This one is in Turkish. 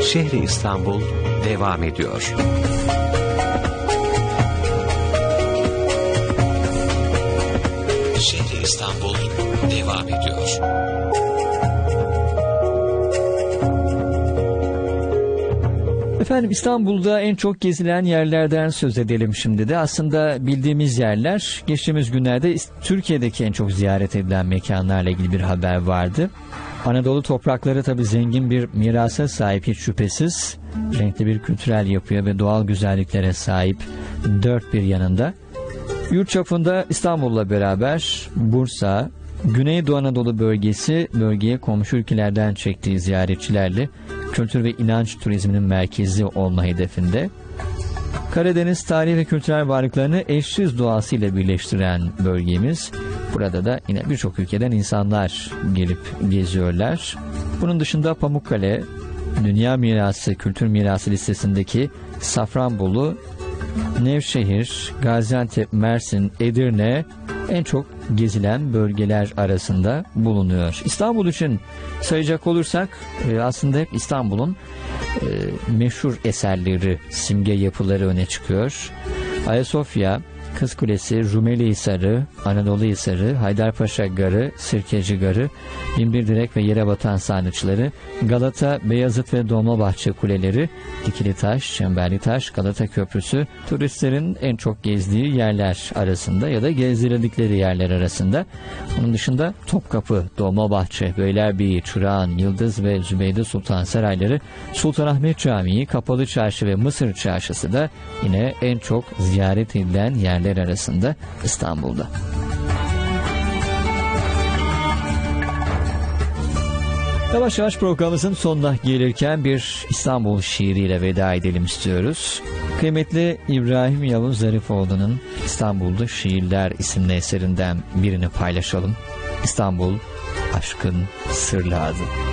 Şehri İstanbul devam ediyor. Şehri İstanbul devam ediyor. Efendim, İstanbul'da en çok gezilen yerlerden söz edelim şimdi de. Aslında bildiğimiz yerler, geçtiğimiz günlerde Türkiye'deki en çok ziyaret edilen mekanlarla ilgili bir haber vardı. Anadolu toprakları tabii zengin bir mirasa sahip, hiç şüphesiz. Renkli bir kültürel yapıya ve doğal güzelliklere sahip dört bir yanında. Yurt çapında İstanbul'la beraber Bursa, Güneydoğu Anadolu bölgeye komşu ülkelerden çektiği ziyaretçilerle kültür ve inanç turizminin merkezi olma hedefinde. Karadeniz tarihi ve kültürel varlıklarını eşsiz doğasıyla birleştiren bölgemiz. Burada da yine birçok ülkeden insanlar gelip geziyorlar. Bunun dışında Pamukkale, Dünya Mirası, Kültür Mirası listesindeki Safranbolu, Nevşehir, Gaziantep, Mersin, Edirne en çok gezilen bölgeler arasında bulunuyor. İstanbul için sayacak olursak aslında hep İstanbul'un meşhur eserleri, simge yapıları öne çıkıyor. Ayasofya, Kız Kulesi, Rumeli Hisarı, Anadolu Hisarı, Haydarpaşa Garı, Sirkeci Garı, Binbirdirek ve yere batan sarnıçları, Galata, Beyazıt ve Dolmabahçe kuleleri, Dikilitaş, Çemberlitaş, Galata Köprüsü turistlerin en çok gezdiği yerler arasında ya da gezdirildikleri yerler arasında. Bunun dışında Topkapı, Dolmabahçe, Beylerbeyi, Çırağan, Yıldız ve Zübeyde Sultan Sarayları, Sultanahmet Camii, Kapalı Çarşı ve Mısır Çarşısı da yine en çok ziyaret edilen yerler arasında İstanbul'da. Yavaş yavaş programımızın sonuna gelirken bir İstanbul şiiriyle veda edelim istiyoruz. Kıymetli İbrahim Yavuz Zarifoğlu'nun İstanbul'da Şiirler isimli eserinden birini paylaşalım. İstanbul, aşkın sırlı adı.